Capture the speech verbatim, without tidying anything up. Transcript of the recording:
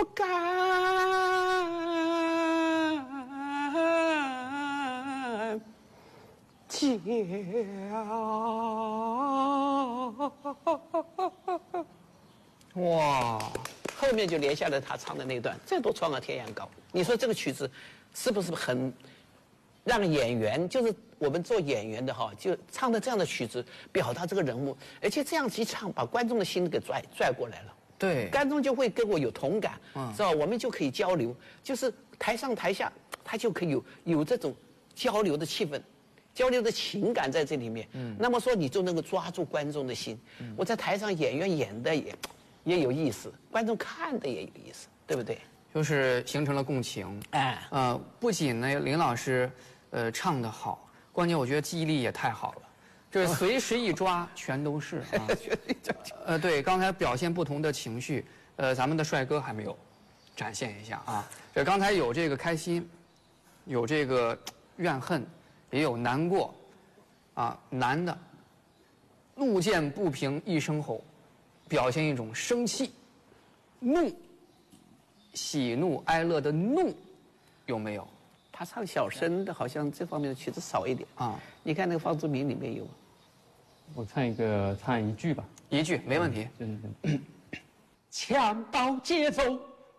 不敢叫。哇，后面就连下来他唱的那段“再多创个天涯高”，你说这个曲子是不是很让演员，就是我们做演员的哈，就唱的这样的曲子，表达这个人物，而且这样一唱，把观众的心给拽拽过来了。对，观众就会跟我有同感，嗯，是吧？我们就可以交流，就是台上台下，他就可以有有这种交流的气氛。交流的情感在这里面，嗯，那么说你就能够抓住观众的心。嗯，我在台上演员演的也也有意思，观众看的也有意思，对不对？ 就是形成了共情。哎，呃，不仅呢林老师，呃唱得好，关键我觉得记忆力也太好了，就是随时一抓全都是啊。呃，对，刚才表现不同的情绪，呃，咱们的帅哥还没有展现一下啊。这刚才有这个开心，有这个怨恨。也有难过，啊，男的，路见不平一声吼，表现一种生气、怒、喜怒哀乐的怒，有没有？他唱小生的，好像这方面的曲子少一点啊。你看那个《方志明》里面有， 我唱一个，唱一句吧。 一句没问题。 对对对。枪刀节奏